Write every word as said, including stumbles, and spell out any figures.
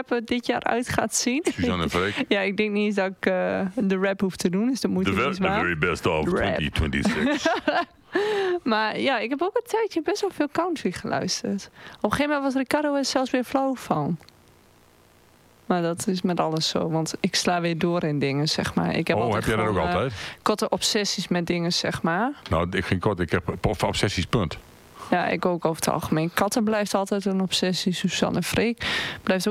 rapper dit jaar uit gaat zien. Suzanne Freek. Ja, ik denk niet eens dat ik uh, de rap hoef te doen. Dus dat moet The, je ve- niet the maken. very best of Rap. twinty twenty-six. Maar ja, ik heb ook een tijdje best wel veel country geluisterd. Op een gegeven moment was Ricardo er zelfs weer flauw van. Maar dat is met alles zo, want ik sla weer door in dingen, zeg maar. Ik heb Oh, altijd heb jij dat ook gewoon, altijd? Uh, korte obsessies met dingen, zeg maar. Nou, ik ging kort. Ik heb obsessies, punt. Ja, ik ook over het algemeen. Katten blijft altijd een obsessie. Suzanne Freek blijft ook